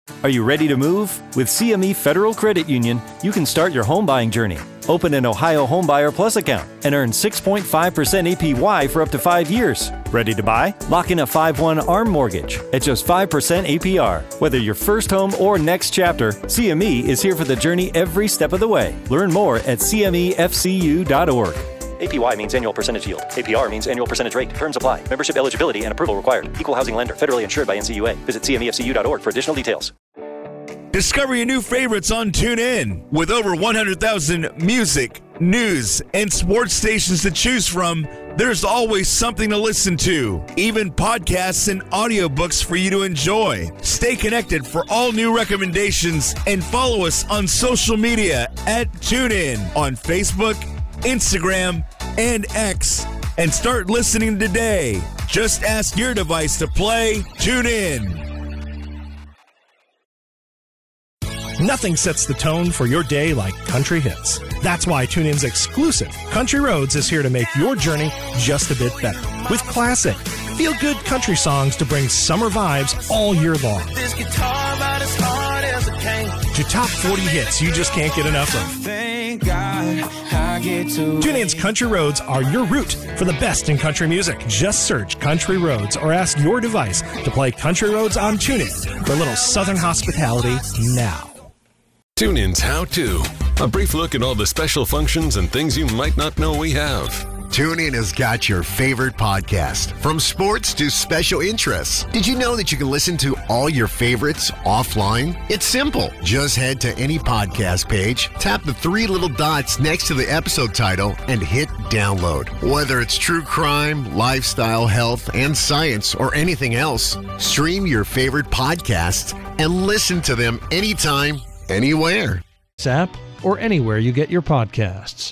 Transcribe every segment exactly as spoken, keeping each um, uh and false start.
Are you ready to move? With C M E Federal Credit Union, you can start your home buying journey. Open an Ohio Homebuyer Plus account and earn six point five percent A P Y for up to five years. Ready to buy? Lock in a five one ARM mortgage at just five percent A P R. Whether your first home or next chapter, C M E is here for the journey every step of the way. Learn more at C M E F C U dot org. A P Y means annual percentage yield. A P R means annual percentage rate. Terms apply. Membership eligibility and approval required. Equal housing lender. Federally insured by N C U A. Visit C M E F C U dot org for additional details. Discover your new favorites on TuneIn. With over one hundred thousand music, news, and sports stations to choose from, there's always something to listen to. Even podcasts and audiobooks for you to enjoy. Stay connected for all new recommendations and follow us on social media at TuneIn on Facebook, Instagram, and X. And start listening today. Just ask your device to play TuneIn. Nothing sets the tone for your day like country hits. That's why TuneIn's exclusive Country Roads is here to make your journey just a bit better. With classic, feel-good country songs to bring summer vibes all year long. This guitar about as hard as it can. To top forty hits you just can't get enough of. Thank God I get to TuneIn's Country Roads are your route for the best in country music. Just search Country Roads or ask your device to play Country Roads on TuneIn for a little southern hospitality now. TuneIn's How To. A brief look at all the special functions and things you might not know we have. TuneIn has got your favorite podcast, from sports to special interests. Did you know that you can listen to all your favorites offline? It's simple. Just head to any podcast page, tap the three little dots next to the episode title, and hit download. Whether it's true crime, lifestyle, health, and science, or anything else, stream your favorite podcasts and listen to them anytime, anywhere. App or anywhere you get your podcasts.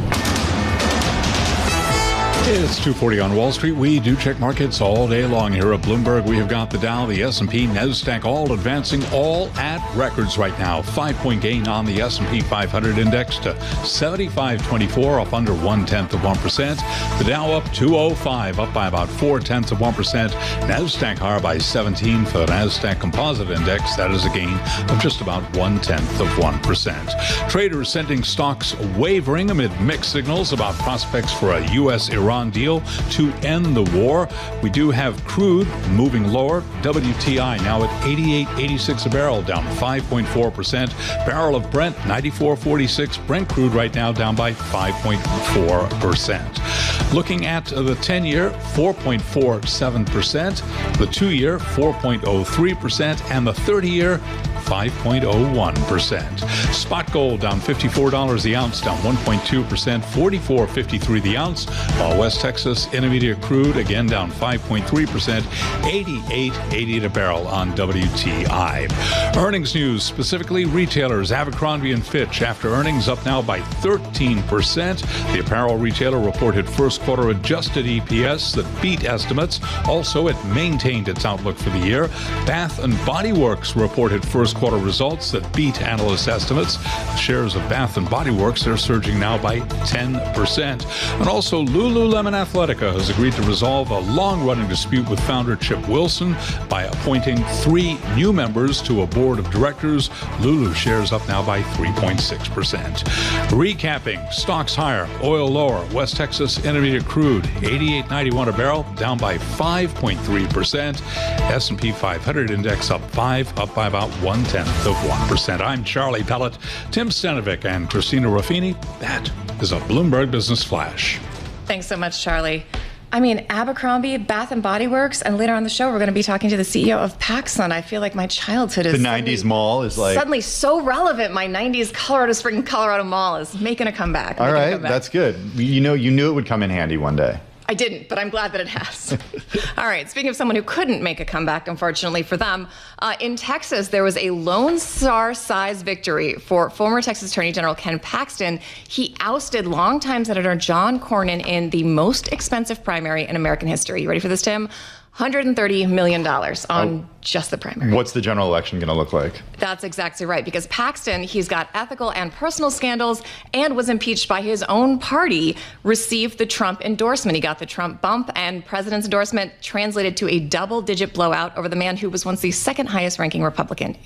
It's two forty on Wall Street. We do check markets all day long here at Bloomberg. We have got the Dow, the S and P, NASDAQ all advancing, all at records right now. Five-point gain on the S and P five hundred index to seventy-five twenty-four, up under one-tenth of one percent. The Dow up two oh five, up by about four-tenths of one percent. NASDAQ higher by seventeen for the NASDAQ Composite Index. That is a gain of just about one-tenth of one percent. Traders sending stocks wavering amid mixed signals about prospects for a U S Iran deal to end the war. We do have crude moving lower. W T I now at eighty-eight eighty-six a barrel, down five point four percent. Barrel of Brent, ninety-four forty-six. Brent crude right now down by five point four percent. Looking at the ten-year, four point four seven percent. The two-year, four point oh three percent. And the thirty-year, five point oh one percent. Spot gold down fifty-four dollars the ounce, down one point two percent, forty-four fifty-three the ounce. While West Texas Intermediate crude again down five point three percent, eighty-eight eighty a barrel on W T I. Earnings news, specifically retailers, Abercrombie and Fitch after earnings up now by thirteen percent. The apparel retailer reported first quarter adjusted E P S that beat estimates. Also, it maintained its outlook for the year. Bath and Body Works reported first quarter results that beat analyst estimates. The shares of Bath and Body Works, they're surging now by ten percent. And also, Lululemon Athletica has agreed to resolve a long-running dispute with founder Chip Wilson by appointing three new members to a board of directors. Lulu shares up now by three point six percent. Recapping, stocks higher, oil lower. West Texas Intermediate crude, eighty-eight ninety-one a barrel, down by five point three percent. S and P five hundred index up five, up by about one-tenth of one percent. I'm Charlie Pellet, Tim Stanovic, and Christina Ruffini. That is a Bloomberg Business Flash. Thanks so much, Charlie. I mean, Abercrombie, Bath and Body Works, and later on the show, we're going to be talking to the C E O of PacSun. I feel like my childhood is the nineties mall is like suddenly so relevant. My nineties Colorado Springs, Colorado Mall is making a comeback. All right, comeback. That's good. You know, you knew it would come in handy one day. I didn't, but I'm glad that it has. All right, speaking of someone who couldn't make a comeback, unfortunately for them, uh, in Texas, there was a Lone Star-size victory for former Texas Attorney General Ken Paxton. He ousted longtime Senator John Cornyn in the most expensive primary in American history. You ready for this, Tim? one hundred thirty million dollars on oh. just the primary. What's the general election going to look like? That's exactly right, because Paxton, he's got ethical and personal scandals and was impeached by his own party, received the Trump endorsement. He got the Trump bump, and president's endorsement translated to a double-digit blowout over the man who was once the second highest-ranking Republican